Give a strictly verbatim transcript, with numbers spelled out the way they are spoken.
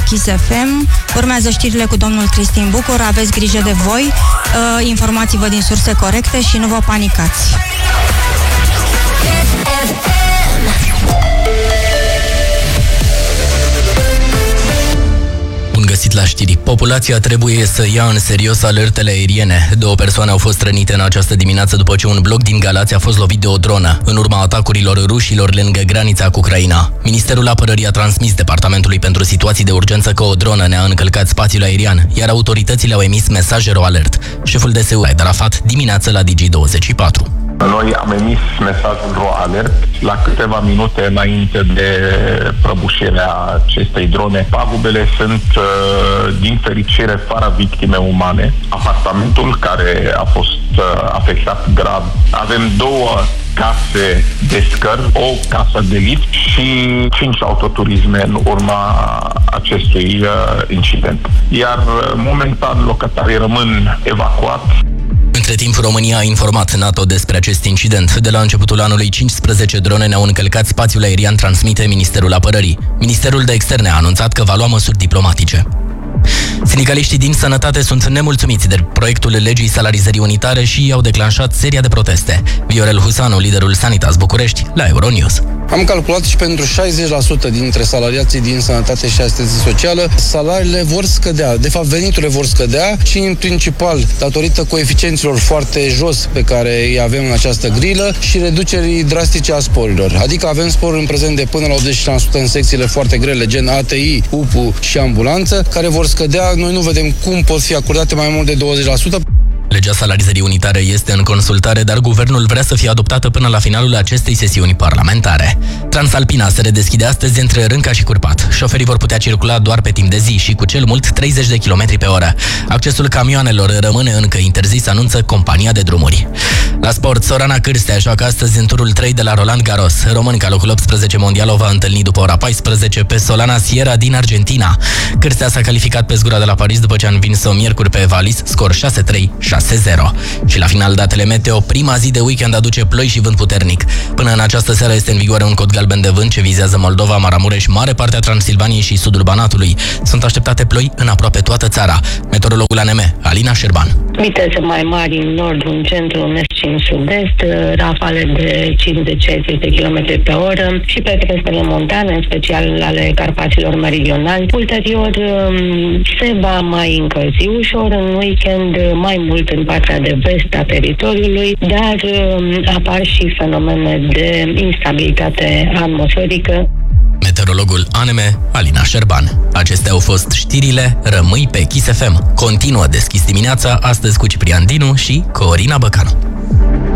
Kiss F M. Urmează știrile cu domnul Cristin Bucur. Aveți grijă de voi, informați-vă din surse corecte și nu vă panicați. Bun găsit la știri. Populația trebuie să ia în serios alertele aeriene. Două persoane au fost rănite în această dimineață după ce un bloc din Galați a fost lovit de o dronă, în urma atacurilor rușilor lângă granița cu Ucraina. Ministerul Apărării a transmis Departamentului pentru Situații de Urgență că o dronă ne-a încălcat spațiul aerian, iar autoritățile au emis mesaj ro-alert. Șeful D S U, Haidar Arafat, dimineață la Digi douăzeci și patru. Noi am emis mesajul ro-alert la câteva minute înainte de prăbușirea acestei drone. Pagubele sunt, din fericire, fără victime umane. Apartamentul care a fost afectat grav. Avem două case de scări, o casă de lift și cinci autoturisme în urma acestui incident. Iar momentan locatarii rămân evacuați. Între timp, România a informat NATO despre acest incident. De la începutul anului, cincisprezece drone ne-au încălcat spațiul aerian, transmite Ministerul Apărării. Ministerul de Externe a anunțat că va lua măsuri diplomatice. Sindicaliștii din sănătate sunt nemulțumiți de proiectul legii salarizării unitare și au declanșat seria de proteste. Viorel Husanu, liderul Sanitas București, la Euronews. Am calculat și pentru șaizeci la sută dintre salariații din sănătate și asistență socială, salariile vor scădea. De fapt, veniturile vor scădea și, în principal, datorită coeficienților foarte jos pe care îi avem în această grilă și reducerii drastice a sporurilor. Adică avem sporuri în prezent de până la optzeci la sută în secțiile foarte grele, gen A T I, U P U și ambulanță, care vor scădea. Noi nu vedem cum pot fi acordate mai mult de douăzeci la sută. Legea salarizării unitare este în consultare, dar guvernul vrea să fie adoptată până la finalul acestei sesiuni parlamentare. Transalpina se redeschide astăzi între Rânca și Curpat. Șoferii vor putea circula doar pe timp de zi și cu cel mult treizeci de kilometri pe oră. Accesul camioanelor rămâne încă interzis, anunță compania de drumuri. La sport, Sorana Cârstea joacă astăzi în turul trei de la Roland Garros. Românca, locul optsprezece mondial, o va întâlni după ora paisprezece pe Solana Sierra din Argentina. Cârstea s-a calificat pe zgura de la Paris după ce a învins-o miercuri pe Valis, scor șase trei șase zero. Și la final, datele meteo. Prima zi de weekend aduce ploi și vânt puternic. Până în această seară este în vigoare un cod galben de vânt ce vizează Moldova, Maramureș, mare parte a Transilvaniei și sudul Banatului. Sunt așteptate ploi în aproape toată țara. Meteorologul A N M, Alina Șerban. Viteze mai mari în nord, în centru, în est și în sud-est, rafale de cincizeci șaizeci de kilometri pe oră și pe crestele montane, în special ale Carpaților meridionali. Ulterior se va mai încălzi ușor, în weekend mai mult în partea de vest a teritoriului, dar apar și fenomene de instabilitate atmosferică. Meteorologul A N M, Alina Șerban. Acestea au fost știrile. Rămâi pe Kiss F M. Continuă deschis dimineața, astăzi cu Ciprian Dinu și Corina Băcanu.